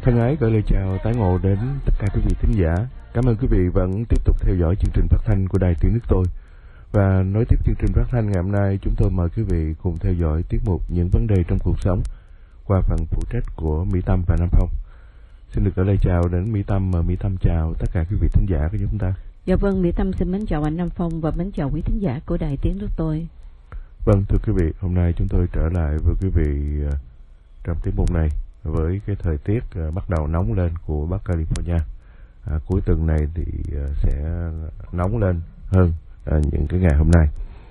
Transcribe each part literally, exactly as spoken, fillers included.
Thân ái gửi lời chào tái ngộ đến tất cả quý vị thính giả. Cảm ơn quý vị vẫn tiếp tục theo dõi chương trình phát thanh của Đài Tiếng Nước Tôi. Và nối tiếp chương trình phát thanh ngày hôm nay, chúng tôi mời quý vị cùng theo dõi tiết mục Những vấn đề trong cuộc sống qua phần phụ trách của Mỹ Tâm và Nam Phong. Xin được gửi lời chào đến Mỹ Tâm và Mỹ Tâm chào tất cả quý vị thính giả của chúng ta. Dạ vâng, Mỹ Tâm xin mến chào anh Nam Phong và mến chào quý thính giả của Đài Tiếng Nước Tôi. Vâng, thưa quý vị, hôm nay chúng tôi trở lại với quý vị trong tiết mục này với cái thời tiết uh, bắt đầu nóng lên của Bắc California. À, cuối tuần này thì uh, sẽ nóng lên hơn uh, những cái ngày hôm nay.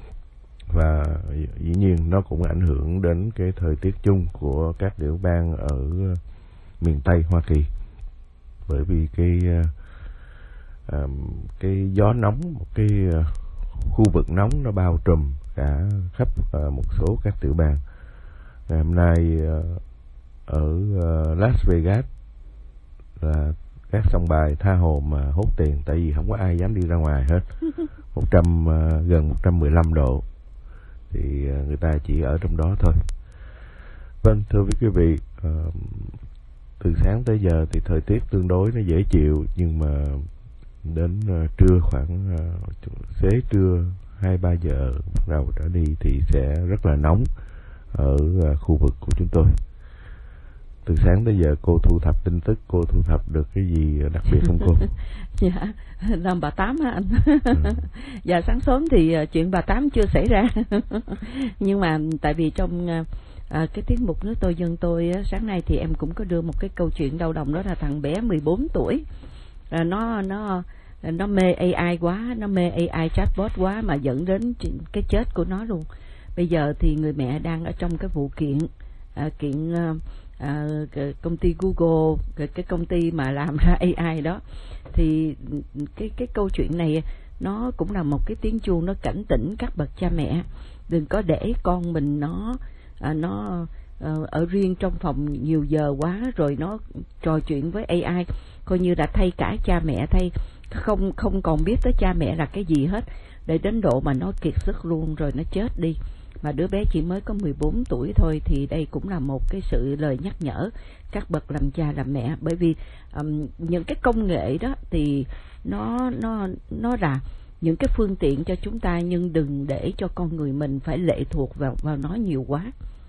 Và dĩ nhiên nó cũng ảnh hưởng đến cái thời tiết chung của các tiểu bang ở uh, miền Tây Hoa Kỳ. Bởi vì cái uh, uh, cái gió nóng, một cái uh, khu vực nóng nó bao trùm cả khắp uh, một số các tiểu bang. Ngày hôm nay uh, ở uh, Las Vegas là các sòng bài tha hồ mà hốt tiền, tại vì không có ai dám đi ra ngoài hết. một trăm uh, gần một trăm mười lăm độ thì uh, người ta chỉ ở trong đó thôi. Vâng, thưa với quý vị, uh, từ sáng tới giờ thì thời tiết tương đối nó dễ chịu, nhưng mà đến uh, trưa khoảng uh, xế trưa hai ba giờ bắt đầu trở đi thì sẽ rất là nóng ở uh, khu vực của chúng tôi. Từ sáng tới giờ cô thu thập tin tức, cô thu thập được cái gì đặc biệt không cô? Dạ, làm bà Tám hả anh? Ừ. Dạ, sáng sớm thì chuyện bà Tám chưa xảy ra. Nhưng mà tại vì trong à, cái tiết mục Nước Tôi Dân Tôi sáng nay thì em cũng có đưa một cái câu chuyện đau lòng, đó là thằng bé mười bốn tuổi. À, nó nó nó mê a i quá, nó mê a i chatbot quá mà dẫn đến cái chết của nó luôn. Bây giờ thì người mẹ đang ở trong cái vụ kiện à, kiện à, À, công ty Google, cái, cái công ty mà làm ra a i đó. Thì cái cái câu chuyện này nó cũng là một cái tiếng chuông, nó cảnh tỉnh các bậc cha mẹ đừng có để con mình nó à, nó à, ở riêng trong phòng nhiều giờ quá, rồi nó trò chuyện với a i, coi như là thay cả cha mẹ, thay không không còn biết tới cha mẹ là cái gì hết, để đến độ mà nó kiệt sức luôn rồi nó chết đi. Mà đứa bé chỉ mới có mười bốn tuổi thôi, thì đây cũng là một cái sự lời nhắc nhở các bậc làm cha làm mẹ. Bởi vì um, những cái công nghệ đó thì nó nó nó là những cái phương tiện cho chúng ta, nhưng đừng để cho con người mình phải lệ thuộc vào vào nó nhiều quá.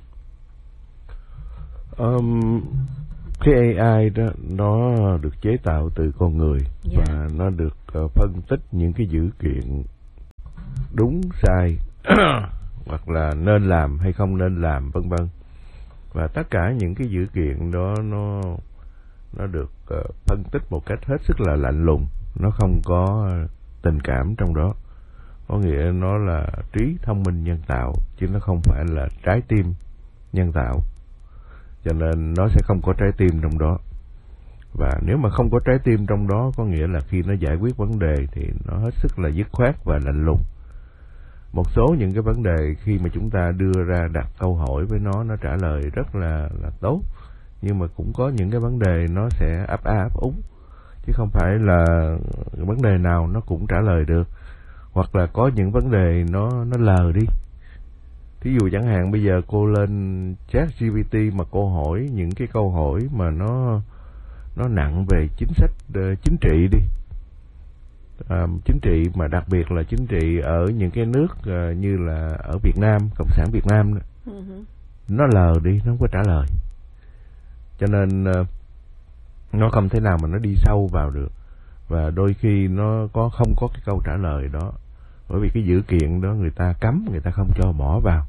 Um, cái a i đó nó được chế tạo từ con người, yeah. Và nó được uh, phân tích những cái dữ kiện đúng sai hoặc là nên làm hay không nên làm, vân vân. Và tất cả những cái dữ kiện đó nó nó được uh, phân tích một cách hết sức là lạnh lùng, nó không có tình cảm trong đó. Có nghĩa nó là trí thông minh nhân tạo, chứ nó không phải là trái tim nhân tạo. Cho nên nó sẽ không có trái tim trong đó. Và nếu mà không có trái tim trong đó, có nghĩa là khi nó giải quyết vấn đề thì nó hết sức là dứt khoát và lạnh lùng. Một số những cái vấn đề khi mà chúng ta đưa ra đặt câu hỏi với nó, nó trả lời rất là, là tốt. Nhưng mà cũng có những cái vấn đề nó sẽ ấp a ấp úng, chứ không phải là vấn đề nào nó cũng trả lời được. Hoặc là có những vấn đề nó, nó lờ đi. Thí dụ chẳng hạn bây giờ cô lên ChatGPT mà cô hỏi những cái câu hỏi mà nó, nó nặng về chính sách uh, chính trị đi. À, chính trị mà đặc biệt là chính trị ở những cái nước uh, như là ở Việt Nam, Cộng sản Việt Nam đó. Uh-huh. Nó lờ đi, nó không có trả lời. Cho nên uh, nó không thể nào mà nó đi sâu vào được. Và đôi khi nó có không có cái câu trả lời đó, bởi vì cái dữ kiện đó người ta cấm, người ta không cho bỏ vào.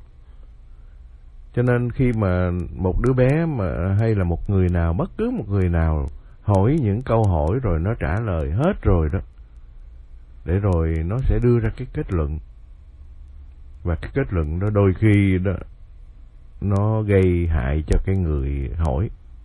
Cho nên khi mà một đứa bé mà hay là một người nào, bất cứ một người nào hỏi những câu hỏi rồi nó trả lời hết rồi đó, để rồi nó sẽ đưa ra cái kết luận. Và cái kết luận đó đôi khi đó nó gây hại cho cái người hỏi.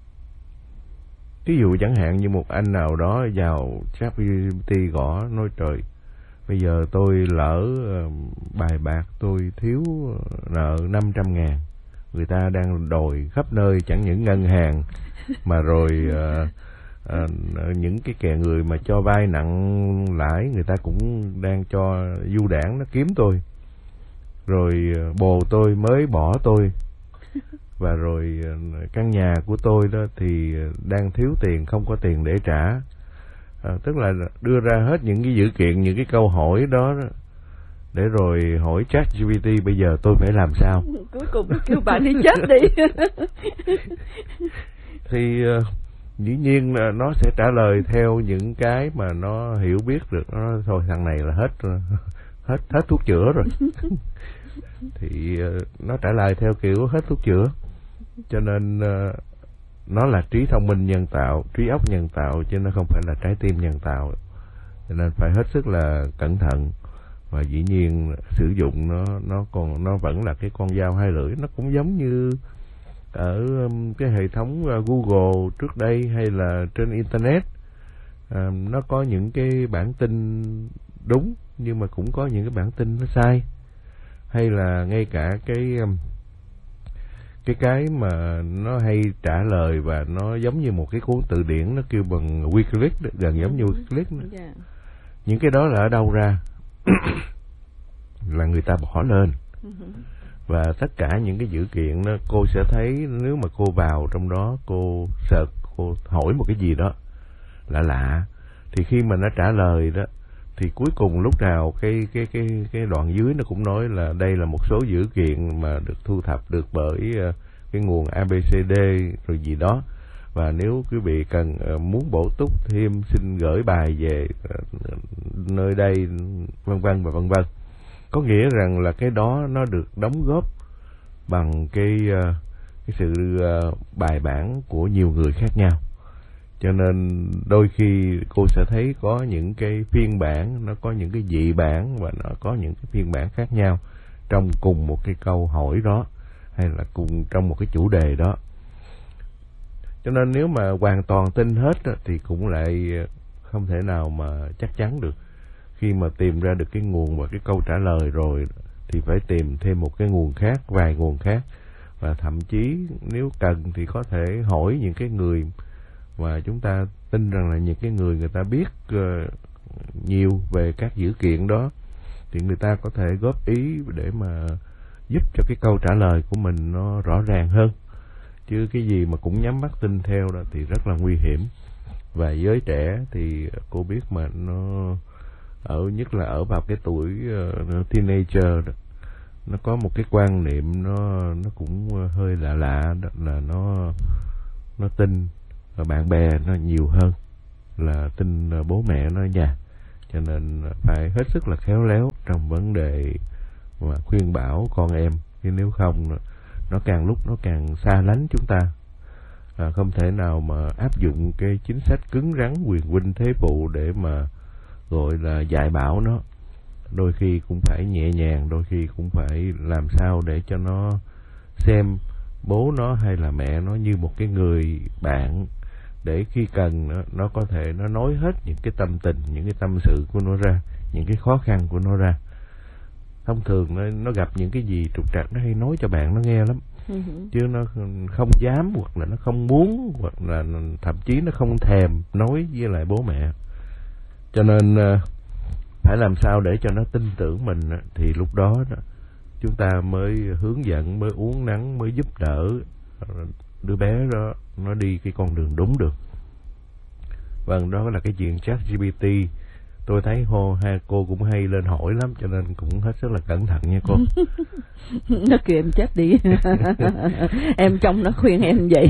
Ví dụ chẳng hạn như một anh nào đó vào ChatGPT gõ nói trời, bây giờ tôi lỡ bài bạc, tôi thiếu nợ năm trăm ngàn, người ta đang đòi khắp nơi, chẳng những ngân hàng mà rồi uh, À, những cái kẻ người mà cho vay nặng lãi, người ta cũng đang cho du đảng nó kiếm tôi. Rồi bồ tôi mới bỏ tôi, Và rồi căn nhà của tôi đó thì đang thiếu tiền, không có tiền để trả. À, tức là đưa ra hết những cái dữ kiện, những cái câu hỏi đó, đó để rồi hỏi ChatGPT bây giờ tôi phải làm sao. Cuối cùng kêu bạn đi chết đi. Thì uh, dĩ nhiên là nó sẽ trả lời theo những cái mà nó hiểu biết được. Nó thôi thằng này là hết hết hết thuốc chữa rồi. Thì uh, nó trả lời theo kiểu hết thuốc chữa. Cho nên uh, nó là trí thông minh nhân tạo, trí óc nhân tạo, chứ nó không phải là trái tim nhân tạo. Cho nên phải hết sức là cẩn thận. Và dĩ nhiên sử dụng nó nó còn nó vẫn là cái con dao hai lưỡi. Nó cũng giống như ở um, cái hệ thống uh, Google trước đây hay là trên Internet. Uh, nó có những cái bản tin đúng, nhưng mà cũng có những cái bản tin nó sai. Hay là ngay cả cái um, cái cái mà nó hay trả lời và nó giống như một cái cuốn từ điển, nó kêu bằng Wikileaks, gần giống như Wikileaks nữa. Yeah. Những cái đó là ở đâu ra? Là người ta bỏ lên. Và tất cả những cái dữ kiện đó, cô sẽ thấy nếu mà cô vào trong đó, cô search, cô hỏi một cái gì đó lạ lạ, thì khi mà nó trả lời đó, thì cuối cùng lúc nào cái cái cái cái đoạn dưới nó cũng nói là đây là một số dữ kiện mà được thu thập được bởi uh, cái nguồn a bê xê đê rồi gì đó, và nếu quý vị cần uh, muốn bổ túc thêm xin gửi bài về uh, nơi đây, vân vân và vân vân. Có nghĩa rằng là cái đó nó được đóng góp bằng cái uh, cái sự uh, bài bản của nhiều người khác nhau. Cho nên đôi khi cô sẽ thấy có những cái phiên bản, nó có những cái dị bản và nó có những cái phiên bản khác nhau trong cùng một cái câu hỏi đó, hay là cùng trong một cái chủ đề đó. Cho nên nếu mà hoàn toàn tin hết đó, thì cũng lại không thể nào mà chắc chắn được. Khi mà tìm ra được cái nguồn và cái câu trả lời rồi thì phải tìm thêm một cái nguồn khác, vài nguồn khác. Và thậm chí nếu cần thì có thể hỏi những cái người mà chúng ta tin rằng là những cái người người ta biết uh, nhiều về các dữ kiện đó, thì người ta có thể góp ý để mà giúp cho cái câu trả lời của mình nó rõ ràng hơn. Chứ cái gì mà cũng nhắm mắt tin theo đó thì rất là nguy hiểm. Và giới trẻ thì cô biết mà nó ở nhất là ở vào cái tuổi uh, teenager đó, nó có một cái quan niệm nó nó cũng hơi lạ lạ, đó là nó nó tin bạn bè nó nhiều hơn là tin bố mẹ nó nha. Cho nên phải hết sức là khéo léo trong vấn đề mà khuyên bảo con em, chứ nếu không nó càng lúc nó càng xa lánh chúng ta. À, không thể nào mà áp dụng cái chính sách cứng rắn quyền huynh thế phụ để mà gọi là dạy bảo nó. Đôi khi cũng phải nhẹ nhàng, đôi khi cũng phải làm sao để cho nó xem bố nó hay là mẹ nó như một cái người bạn, để khi cần nó, nó có thể nó nói hết những cái tâm tình, những cái tâm sự của nó ra, những cái khó khăn của nó ra. Thông thường nó, nó gặp những cái gì trục trặc nó hay nói cho bạn nó nghe lắm. Uh-huh. Chứ nó không dám, hoặc là nó không muốn, hoặc là thậm chí nó không thèm nói với lại bố mẹ. Cho nên phải làm sao để cho nó tin tưởng mình, thì lúc đó chúng ta mới hướng dẫn, mới uốn nắn, mới giúp đỡ đứa bé đó nó đi cái con đường đúng được. Vâng, đó là cái chuyện ChatGPT. Tôi thấy hô ha cô cũng hay lên hỏi lắm, cho nên cũng hết sức là cẩn thận nha cô. Nó kêu em chết đi. Em trong nó khuyên em vậy.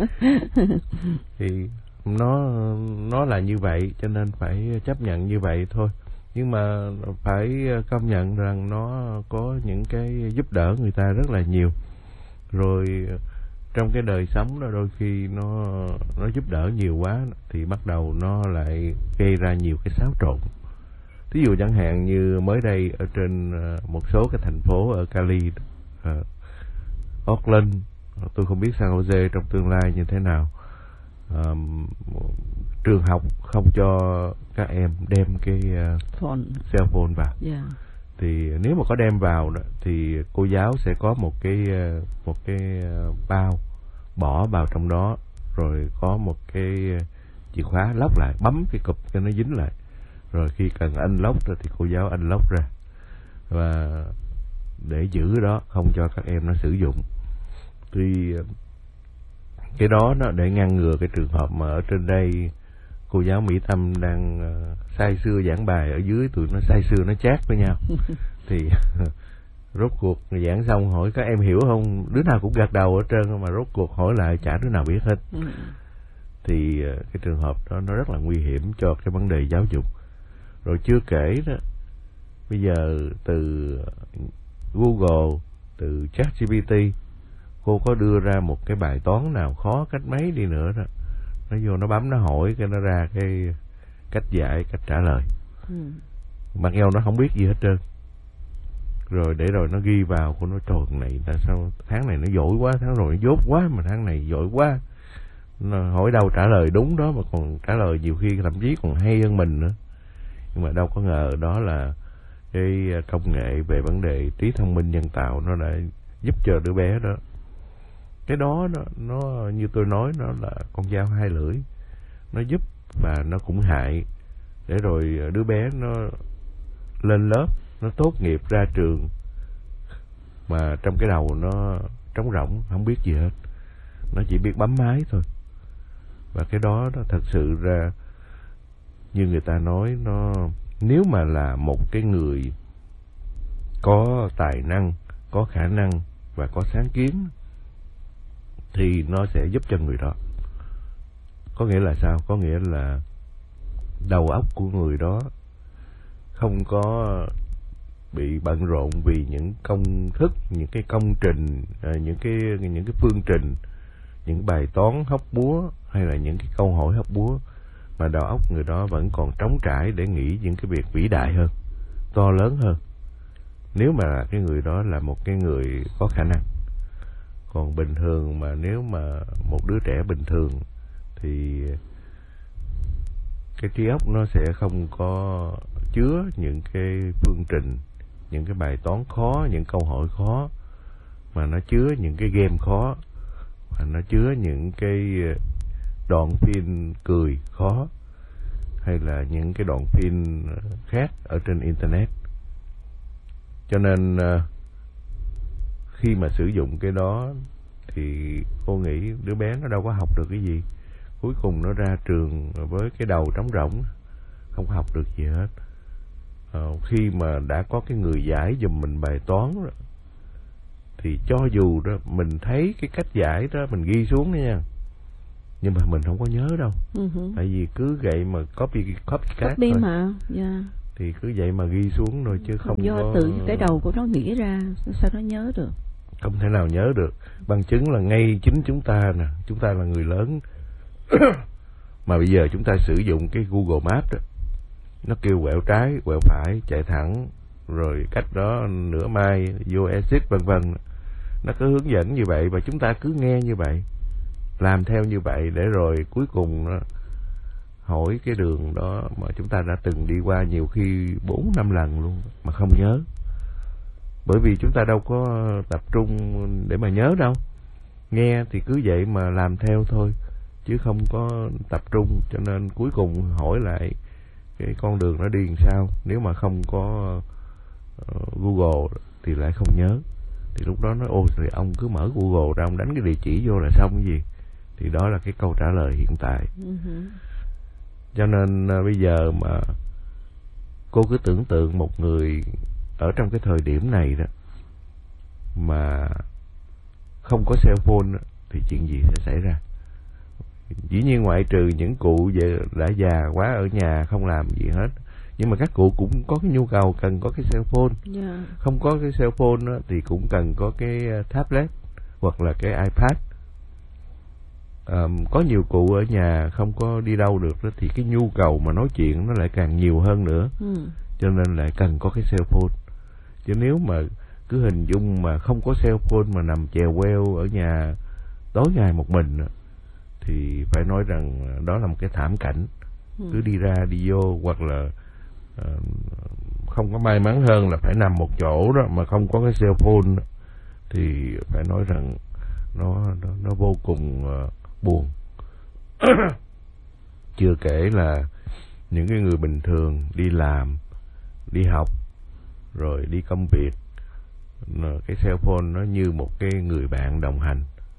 Thì nó nó là như vậy, cho nên phải chấp nhận như vậy thôi. Nhưng mà phải công nhận rằng nó có những cái giúp đỡ người ta rất là nhiều. Rồi trong cái đời sống đó đôi khi nó nó giúp đỡ nhiều quá thì bắt đầu nó lại gây ra nhiều cái xáo trộn. Ví dụ chẳng hạn như mới đây ở trên một số cái thành phố ở Cali, uh, Oakland, tôi không biết San Jose trong tương lai như thế nào, uh, trường học không cho các em đem cái uh, phone. cell phone vào. Yeah. Thì nếu mà có đem vào đó, thì cô giáo sẽ có một cái một cái bao bỏ vào trong đó, rồi có một cái chìa khóa lóc lại, bấm cái cụp cho nó dính lại, rồi khi cần unlock rồi thì cô giáo unlock ra, và để giữ đó không cho các em nó sử dụng. Thì cái đó nó để ngăn ngừa cái trường hợp mà ở trên đây cô giáo Mỹ Tâm đang uh, say sưa giảng bài, ở dưới tụi nó say sưa nó chát với nhau. Thì rốt cuộc giảng xong hỏi các em hiểu không, đứa nào cũng gật đầu ở trơn, mà rốt cuộc hỏi lại chả đứa nào biết hết. Thì uh, cái trường hợp đó nó rất là nguy hiểm cho cái vấn đề giáo dục. Rồi chưa kể đó, bây giờ từ Google, từ ChatGPT, cô có đưa ra một cái bài toán nào khó cách mấy đi nữa đó, nó vô nó bấm nó hỏi cái nó ra cái cách giải, cách trả lời. Ừ. Mặc dù nó không biết gì hết trơn. Rồi để rồi nó ghi vào, cô nói trời này tại sao tháng này nó giỏi quá, tháng rồi nó dốt quá, mà tháng này giỏi quá. Nó hỏi đâu trả lời đúng đó, mà còn trả lời nhiều khi thậm chí còn hay hơn mình nữa. Nhưng mà đâu có ngờ đó là cái công nghệ về vấn đề trí thông minh nhân tạo nó đã giúp cho đứa bé đó. Cái đó nó, nó như tôi nói, nó là con dao hai lưỡi. Nó giúp và nó cũng hại. Để rồi đứa bé nó lên lớp, nó tốt nghiệp ra trường mà trong cái đầu nó trống rỗng, không biết gì hết. Nó chỉ biết bấm máy thôi. Và cái đó nó thật sự ra, như người ta nói, nó nếu mà là một cái người có tài năng, có khả năng và có sáng kiến thì nó sẽ giúp cho người đó. Có nghĩa là sao? Có nghĩa là đầu óc của người đó không có bị bận rộn vì những công thức, những cái công trình, những cái những cái phương trình, những bài toán hóc búa hay là những cái câu hỏi hóc búa, mà đầu óc người đó vẫn còn trống trải để nghĩ những cái việc vĩ đại hơn, to lớn hơn. Nếu mà cái người đó là một cái người có khả năng. Còn bình thường mà nếu mà một đứa trẻ bình thường thì cái trí óc nó sẽ không có chứa những cái phương trình, những cái bài toán khó, những câu hỏi khó, mà nó chứa những cái game khó, và nó chứa những cái đoạn phim cười khó, hay là những cái đoạn phim khác ở trên internet. Cho nên khi mà sử dụng cái đó thì cô nghĩ đứa bé nó đâu có học được cái gì. Cuối cùng nó ra trường với cái đầu trống rỗng, không có học được gì hết. À, khi mà đã có cái người giải giùm mình bài toán đó, thì cho dù đó mình thấy cái cách giải đó mình ghi xuống đó nha, nhưng mà mình không có nhớ đâu. Uh-huh. Tại vì cứ vậy mà copy copy copy thôi. Mà yeah. Thì cứ vậy mà ghi xuống thôi chứ không, không do có tự cái đầu của nó nghĩ ra, sao nó nhớ được. Không thể nào nhớ được. Bằng chứng là ngay chính chúng ta nè, chúng ta là người lớn mà bây giờ chúng ta sử dụng cái Google Maps đó, nó kêu quẹo trái, quẹo phải, chạy thẳng, rồi cách đó nửa mai vô exit vân vân. Nó cứ hướng dẫn như vậy và chúng ta cứ nghe như vậy, làm theo như vậy, để rồi cuối cùng nó hỏi cái đường đó mà chúng ta đã từng đi qua nhiều khi bốn năm lần luôn mà không nhớ. Bởi vì chúng ta đâu có tập trung để mà nhớ đâu. Nghe thì cứ vậy mà làm theo thôi, chứ không có tập trung. Cho nên cuối cùng hỏi lại cái con đường nó đi làm sao. Nếu mà không có uh, Google thì lại không nhớ. Thì lúc đó nói ôi thì ông cứ mở Google ra, ông đánh cái địa chỉ vô là xong cái gì. Thì đó là cái câu trả lời hiện tại. Uh-huh. Cho nên uh, bây giờ mà cô cứ tưởng tượng một người ở trong cái thời điểm này đó mà không có cell phone đó, thì chuyện gì sẽ xảy ra? Dĩ nhiên ngoại trừ những cụ về đã già quá ở nhà không làm gì hết, nhưng mà các cụ cũng có cái nhu cầu cần có cái cell phone. Yeah. Không có cái cell phone đó, thì cũng cần có cái tablet hoặc là cái iPad. Um, có nhiều cụ ở nhà không có đi đâu được đó, thì cái nhu cầu mà nói chuyện nó lại càng nhiều hơn nữa. Ừ. Cho nên lại cần có cái cell phone. Chứ nếu mà cứ hình dung mà không có cell phone mà nằm chèo queo ở nhà tối ngày một mình thì phải nói rằng đó là một cái thảm cảnh. Ừ. Cứ đi ra đi vô, hoặc là uh, không có may mắn hơn là phải nằm một chỗ đó mà không có cái cell phone đó, thì phải nói rằng nó nó, nó vô cùng uh, buồn. Chưa kể là những cái người bình thường đi làm, đi học, rồi đi công việc, cái cell phone nó như một cái người bạn đồng hành.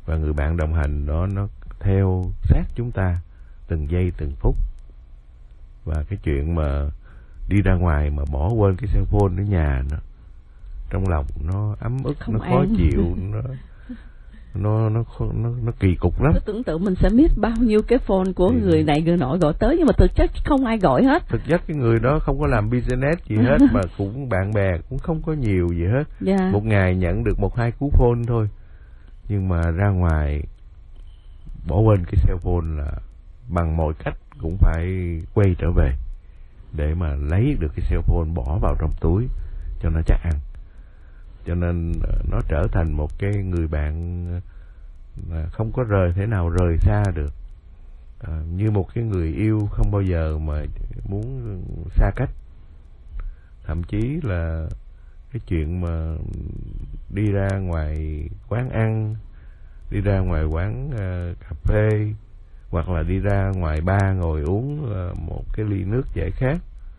và người bạn đồng hành đó nó theo sát chúng ta từng giây từng phút. Và cái chuyện mà đi ra ngoài mà bỏ quên cái cell phone ở nhà, nó trong lòng nó ấm ức, không nó khó an. chịu, nó nó nó nó nó kỳ cục lắm. Cứ tưởng tượng mình sẽ biết bao nhiêu cái phone của thì... người này người nọ gọi tới, nhưng mà thực chất không ai gọi hết. Thực chất cái người đó không có làm business gì hết, mà cũng bạn bè cũng không có nhiều gì hết. Yeah. Một ngày nhận được một hai cú phone thôi, nhưng mà ra ngoài bỏ quên cái cell phone là bằng mọi cách cũng phải quay trở về để mà lấy được cái cell phone bỏ vào trong túi cho nó chắc ăn. Cho nên nó trở thành một cái người bạn không có rời thể nào rời xa được, à, như một cái người yêu không bao giờ mà muốn xa cách. Thậm chí là cái chuyện mà đi ra ngoài quán ăn, đi ra ngoài quán uh, cà phê, hoặc là đi ra ngoài bar ngồi uống uh, một cái ly nước giải khát,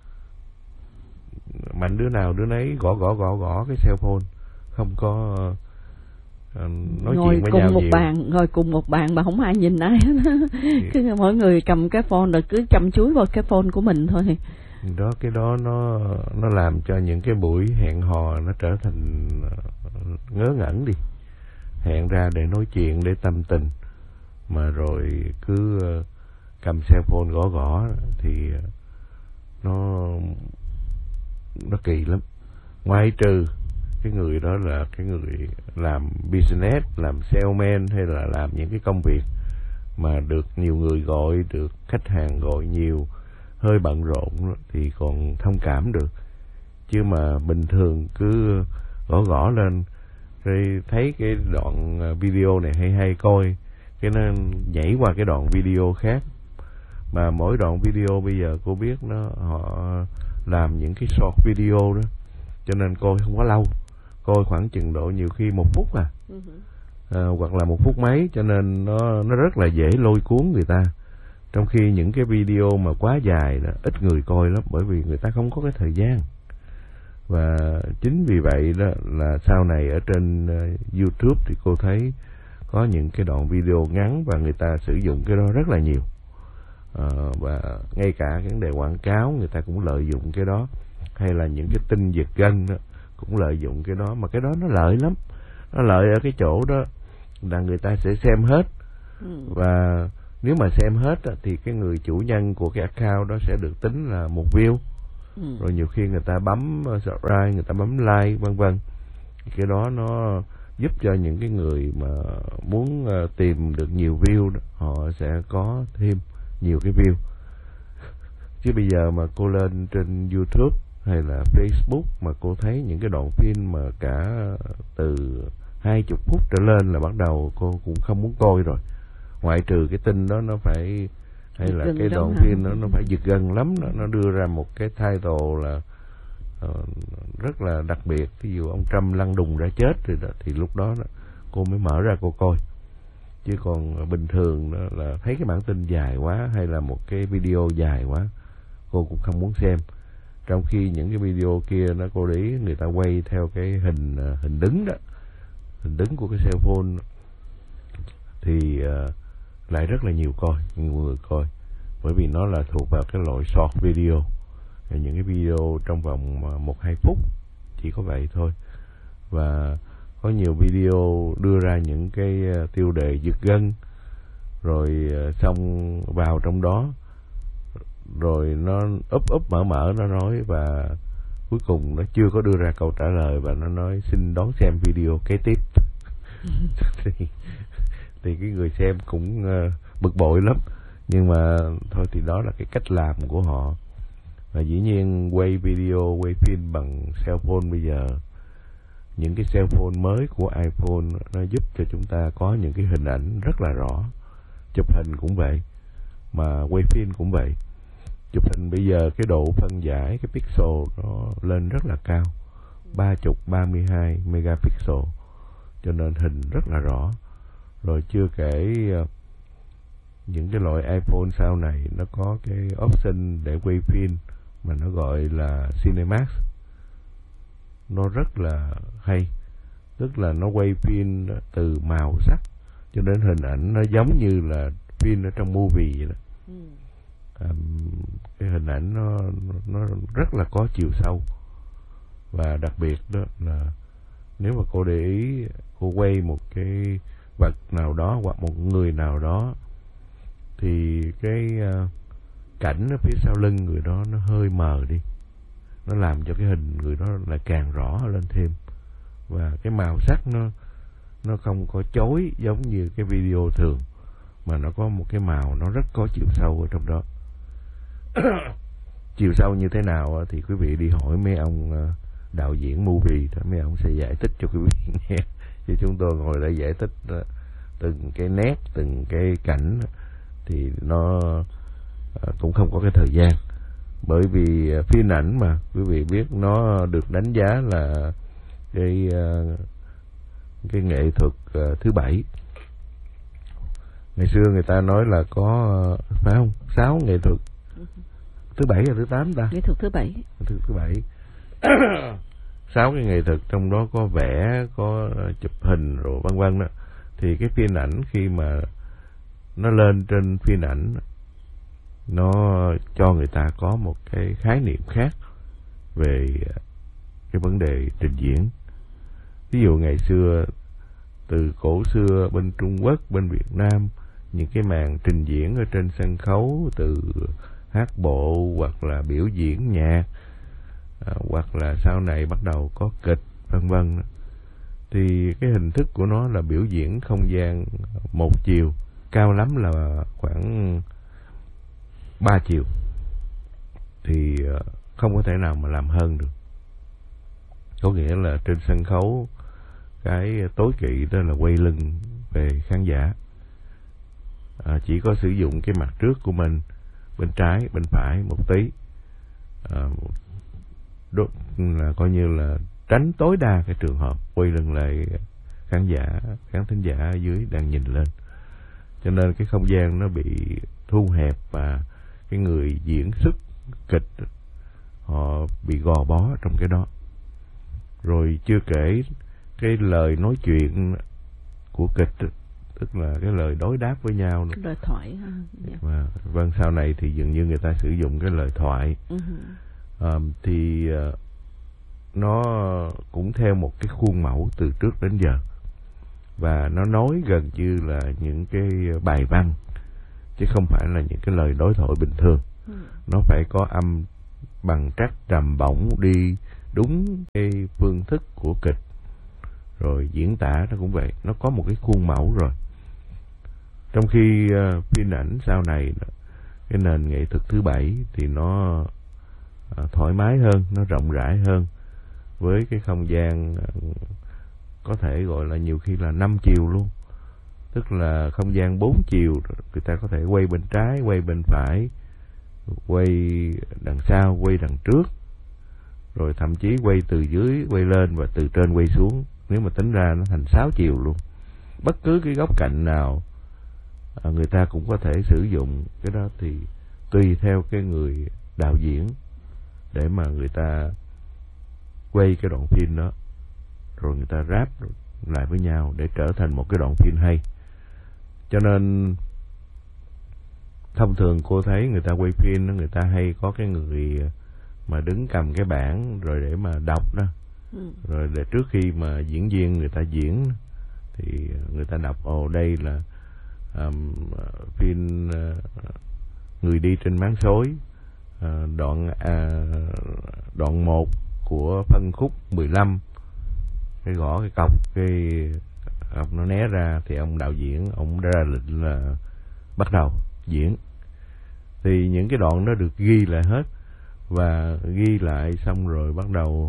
mạnh đứa nào đứa nấy gõ gõ gõ gõ cái cell phone, không có uh, nói ngồi chuyện với cùng nhau một nhiều. bàn ngồi cùng một bàn mà không ai nhìn ai hết. Cứ mỗi người cầm cái phone rồi cứ chăm chú vào cái phone của mình thôi. Đó, cái đó nó nó làm cho những cái buổi hẹn hò nó trở thành ngớ ngẩn đi. Hẹn ra để nói chuyện, để tâm tình, mà rồi cứ cầm cell phone gõ gõ thì nó nó kỳ lắm. Ngoại trừ cái người đó là cái người làm business, làm salesman, hay là làm những cái công việc mà được nhiều người gọi, được khách hàng gọi nhiều, hơi bận rộn thì còn thông cảm được. Chứ mà bình thường cứ gõ gõ lên rồi thấy cái đoạn video này hay hay coi, cái nó nhảy qua cái đoạn video khác. Mà mỗi đoạn video bây giờ cô biết nó họ làm những cái short video đó, cho nên coi không quá lâu, coi khoảng chừng độ nhiều khi một phút à, à hoặc là một phút mấy, cho nên nó nó rất là dễ lôi cuốn người ta. Trong khi những cái video mà quá dài đó ít người coi lắm, bởi vì người ta không có cái thời gian. Và chính vì vậy đó là sau này ở trên uh, YouTube thì cô thấy có những cái đoạn video ngắn và người ta sử dụng cái đó rất là nhiều. Uh, và ngay cả cái vấn đề quảng cáo người ta cũng lợi dụng cái đó, hay là những cái tin giật gân đó cũng lợi dụng cái đó. Mà cái đó nó lợi lắm, nó lợi ở cái chỗ đó là người ta sẽ xem hết. Ừ. Và nếu mà xem hết thì cái người chủ nhân của cái account đó sẽ được tính là một view. Ừ. Rồi nhiều khi người ta bấm subscribe, người ta bấm like vân vân. Cái đó nó giúp cho những cái người mà muốn tìm được nhiều view đó, họ sẽ có thêm nhiều cái view. Chứ bây giờ mà cô lên trên YouTube hay là Facebook mà cô thấy những cái đoạn phim mà cả từ hai chục phút trở lên là bắt đầu cô cũng không muốn coi rồi. Ngoại trừ cái tin đó nó phải, hay là cái đoạn phim đó nó phải giật gân lắm, nó, nó đưa ra một cái title là uh, rất là đặc biệt, ví dụ ông Trump lăn đùng ra chết thì, đó, thì lúc đó, đó cô mới mở ra cô coi. Chứ còn bình thường đó là thấy cái bản tin dài quá hay là một cái video dài quá, cô cũng không muốn xem. Trong khi những cái video kia nó cô để ý người ta quay theo cái hình hình đứng đó, hình đứng của cái cell phone thì uh, lại rất là nhiều coi, nhiều người coi, bởi vì nó là thuộc vào cái loại short video, những cái video trong vòng một hai phút, chỉ có vậy thôi. Và có nhiều video đưa ra những cái tiêu đề giật gân, rồi xong vào trong đó, rồi nó úp úp mở mở nó nói, và cuối cùng nó chưa có đưa ra câu trả lời và nó nói xin đón xem video kế tiếp. thì, thì cái người xem cũng uh, bực bội lắm, nhưng mà thôi thì đó là cái cách làm của họ. Và dĩ nhiên quay video, quay phim bằng cell phone bây giờ, những cái cell phone mới của iPhone nó giúp cho chúng ta có những cái hình ảnh rất là rõ. Chụp hình cũng vậy, mà quay phim cũng vậy. Chụp hình bây giờ cái độ phân giải, cái pixel nó lên rất là cao, ba mươi, ba mươi hai megapixel, cho nên hình rất là rõ. Rồi chưa kể những cái loại iPhone sau này nó có cái option để quay phim mà nó gọi là Cinemax, nó rất là hay. Tức là nó quay phim từ màu sắc cho nên hình ảnh nó giống như là phim ở trong movie vậy đó. Ừ. À, cái hình ảnh nó nó rất là có chiều sâu, và đặc biệt đó là nếu mà cô để ý, cô quay một cái vật nào đó hoặc một người nào đó thì cái uh, cảnh ở phía sau lưng người đó nó hơi mờ đi, nó làm cho cái hình người đó lại càng rõ lên thêm, và cái màu sắc nó nó không có chói giống như cái video thường, mà nó có một cái màu nó rất có chiều sâu ở trong đó. Chiều sâu như thế nào thì quý vị đi hỏi mấy ông đạo diễn movie đó, mấy ông sẽ giải thích cho quý vị nghe, chứ chúng tôi ngồi đây giải thích từng cái nét, từng cái cảnh thì nó cũng không có cái thời gian. Bởi vì phim ảnh mà quý vị biết, nó được đánh giá là cái cái nghệ thuật thứ bảy. Ngày xưa người ta nói là có, phải không, sáu nghệ thuật, thứ bảy là thứ tám ta? Nghệ thuật thứ bảy. Nghệ thuật thứ bảy. Sáu cái nghệ thuật, trong đó có vẽ, có chụp hình rồi vân vân đó. Thì cái phim ảnh khi mà nó lên trên phim ảnh, nó cho người ta có một cái khái niệm khác về cái vấn đề trình diễn. Ví dụ ngày xưa, từ cổ xưa bên Trung Quốc, bên Việt Nam, những cái màn trình diễn ở trên sân khấu, từ hát bộ hoặc là biểu diễn nhạc, à, hoặc là sau này bắt đầu có kịch vân vân, thì cái hình thức của nó là biểu diễn không gian một chiều, cao lắm là khoảng ba chiều, thì không có thể nào mà làm hơn được. Có nghĩa là trên sân khấu, cái tối kỵ đó là quay lưng về khán giả, à, chỉ có sử dụng cái mặt trước của mình, bên trái bên phải một tí, à, đốt, là coi như là tránh tối đa cái trường hợp quay lưng lại khán giả, khán thính giả ở dưới đang nhìn lên, cho nên cái không gian nó bị thu hẹp, và cái người diễn xuất kịch họ bị gò bó trong cái đó. Rồi chưa kể cái lời nói chuyện của kịch, tức là cái lời đối đáp với nhau nữa. Lời thoại ha. Yeah. Và, vâng, sau này thì dường như người ta sử dụng cái lời thoại. Uh-huh. À, thì uh, nó cũng theo một cái khuôn mẫu từ trước đến giờ, và nó nói gần như là những cái bài văn, chứ không phải là những cái lời đối thoại bình thường. Uh-huh. Nó phải có âm bằng trắc trầm bổng, đi đúng cái phương thức của kịch. Rồi diễn tả nó cũng vậy, nó có một cái khuôn mẫu rồi. Trong khi uh, phim ảnh sau này, cái nền nghệ thuật thứ bảy thì nó uh, thoải mái hơn, nó rộng rãi hơn, với cái không gian uh, có thể gọi là nhiều khi là năm chiều luôn, tức là không gian bốn chiều, người ta có thể quay bên trái, quay bên phải, quay đằng sau, quay đằng trước, rồi thậm chí quay từ dưới quay lên và từ trên quay xuống. Nếu mà tính ra nó thành sáu chiều luôn. Bất cứ cái góc cạnh nào à, người ta cũng có thể sử dụng cái đó, thì tùy theo cái người đạo diễn để mà người ta quay cái đoạn phim đó, rồi người ta ráp lại với nhau để trở thành một cái đoạn phim hay. Cho nên thông thường cô thấy người ta quay phim đó, người ta hay có cái người mà đứng cầm cái bảng rồi để mà đọc đó. Ừ. Rồi để trước khi mà diễn viên người ta diễn thì người ta đọc, ồ đây là um, phim uh, người đi trên máng xối, uh, đoạn uh, đoạn một của phân khúc mười lăm, cái gõ cái cọc, cái ông nó né ra thì ông đạo diễn ông ra lệnh là bắt đầu diễn. Thì những cái đoạn đó được ghi lại hết, và ghi lại xong rồi bắt đầu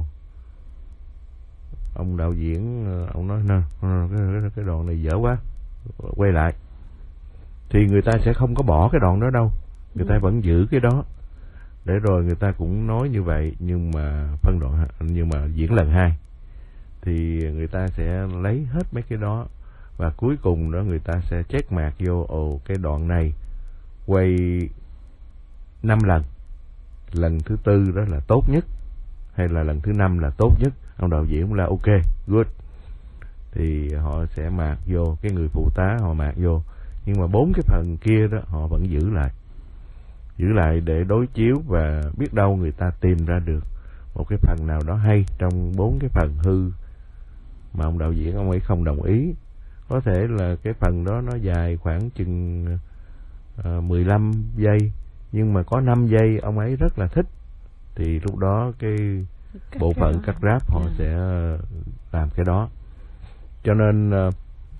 ông đạo diễn ông nói nè, cái, cái đoạn này dở quá, quay lại. Thì người ta sẽ không có bỏ cái đoạn đó đâu, người ta vẫn giữ cái đó, để rồi người ta cũng nói như vậy. Nhưng mà phân đoạn, nhưng mà diễn lần hai thì người ta sẽ lấy hết mấy cái đó, và cuối cùng đó người ta sẽ check mạc vô, ồ cái đoạn này quay năm lần, lần thứ tư đó là tốt nhất, hay là lần thứ năm là tốt nhất. Ông đạo diễn cũng là ok, good. thì họ sẽ mạc vô, cái người phụ tá họ mạc vô, nhưng mà bốn cái phần kia đó họ vẫn giữ lại, giữ lại để đối chiếu, và biết đâu người ta tìm ra được một cái phần nào đó hay trong bốn cái phần hư mà ông đạo diễn ông ấy không đồng ý. Có thể là cái phần đó nó dài khoảng chừng uh, mười lăm giây, nhưng mà có năm giây ông ấy rất là thích, thì lúc đó cái cắt bộ phận cắt ráp họ yeah. sẽ làm cái đó. Cho nên uh,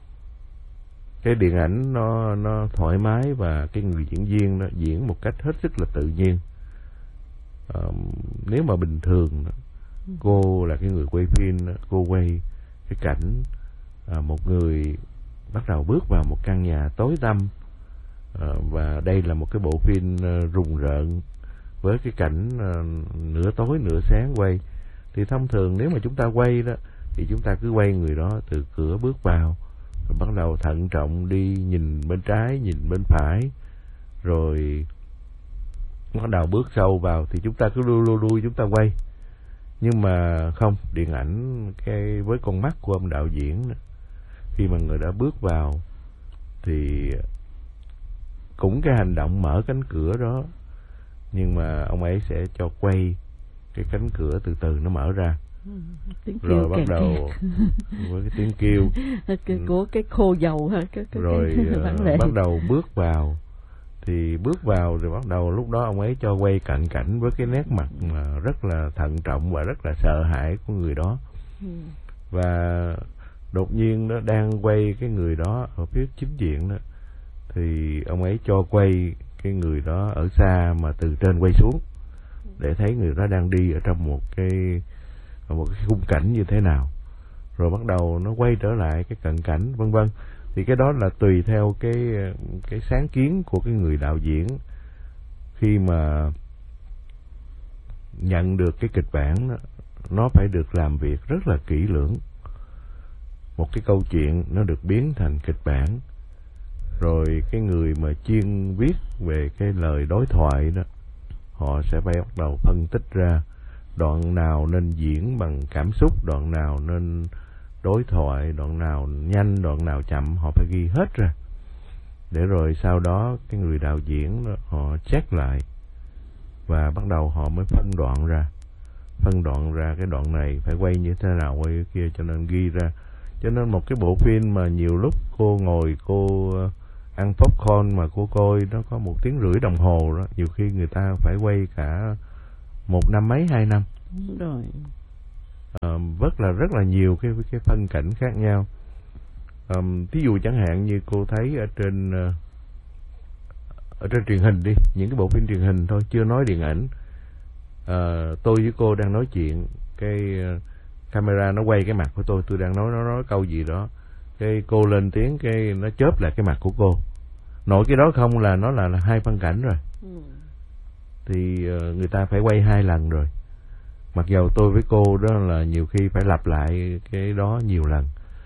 cái điện ảnh nó nó thoải mái, và cái người diễn viên nó diễn một cách hết sức là tự nhiên. Uh, nếu mà bình thường cô là cái người quay phim, cô quay cái cảnh uh, một người bắt đầu bước vào một căn nhà tối tăm, uh, và đây là một cái bộ phim uh, rùng rợn với cái cảnh uh, nửa tối nửa sáng quay, thì thông thường nếu mà chúng ta quay đó thì chúng ta cứ quay người đó từ cửa bước vào, rồi bắt đầu thận trọng đi, nhìn bên trái nhìn bên phải, rồi bắt đầu bước sâu vào thì chúng ta cứ đu đu đu chúng ta quay. Nhưng mà không, điện ảnh cái với con mắt của ông đạo diễn, khi mà người đã bước vào thì cũng cái hành động mở cánh cửa đó, nhưng mà ông ấy sẽ cho quay cái cánh cửa từ từ nó mở ra, tiếng rồi bắt đầu với cái tiếng kêu của cái khô dầu ha, cái, cái, rồi cái bắt đầu bước vào. Thì bước vào rồi bắt đầu lúc đó ông ấy cho quay cận cảnh với cái nét mặt mà rất là thận trọng và rất là sợ hãi của người đó. Ừ. Và đột nhiên nó đang quay cái người đó ở phía chính diện đó, thì ông ấy cho quay cái người đó ở xa mà từ trên quay xuống, để thấy người đó đang đi ở trong một cái một cái khung cảnh như thế nào, rồi bắt đầu nó quay trở lại cái cận cảnh vân vân. Thì cái đó là tùy theo cái cái sáng kiến của cái người đạo diễn, khi mà nhận được cái kịch bản đó, nó phải được làm việc rất là kỹ lưỡng. Một cái câu chuyện nó được biến thành kịch bản, rồi cái người mà chuyên viết về cái lời đối thoại đó, họ sẽ phải bắt đầu phân tích ra đoạn nào nên diễn bằng cảm xúc, đoạn nào nên đối thoại, đoạn nào nhanh, đoạn nào chậm, họ phải ghi hết ra, để rồi sau đó cái người đạo diễn đó, họ check lại và bắt đầu họ mới phân đoạn ra, phân đoạn ra cái đoạn này phải quay như thế nào, quay cái kia, cho nên ghi ra. Cho nên một cái bộ phim mà nhiều lúc cô ngồi cô ăn popcorn mà cô coi nó có một tiếng rưỡi đồng hồ đó, nhiều khi người ta phải quay cả một năm mấy hai năm. Đúng rồi. À, rất là rất là nhiều cái cái phân cảnh khác nhau. À, thí dụ chẳng hạn như cô thấy ở trên ở trên truyền hình đi, những cái bộ phim truyền hình thôi, chưa nói điện ảnh. À, tôi với cô đang nói chuyện, cái camera nó quay cái mặt của tôi, tôi đang nói nó nói câu gì đó, cái cô lên tiếng, cái nó chớp lại cái mặt của cô. Nội cái đó không là nó là, là hai phân cảnh rồi. Ừ. Thì uh, người ta phải quay hai lần rồi. Mặc dầu tôi với cô đó là nhiều khi phải lặp lại cái đó nhiều lần.